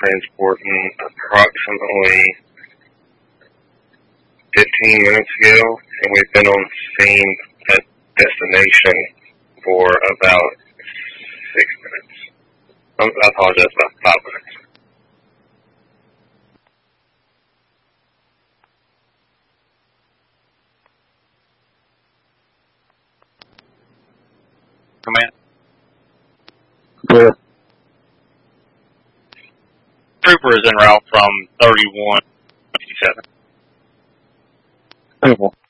transporting approximately 15 minutes ago, and we've been on scene at destination for about 6 minutes. I apologize, about 5 minutes. Command. Good. Trooper is en route from 3157. Beautiful.